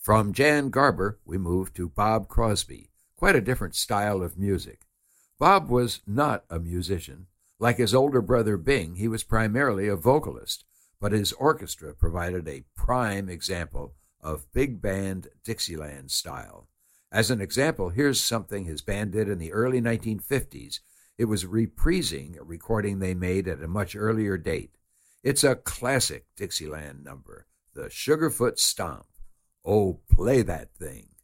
From Jan Garber, we move to Bob Crosby, quite a different style of music. Bob was not a musician. Like his older brother Bing, he was primarily a vocalist, but his orchestra provided a prime example of big band Dixieland style. As an example, here's something his band did in the early 1950s. It was reprising a recording they made at a much earlier date. It's a classic Dixieland number, the Sugarfoot Stomp. Oh, play that thing.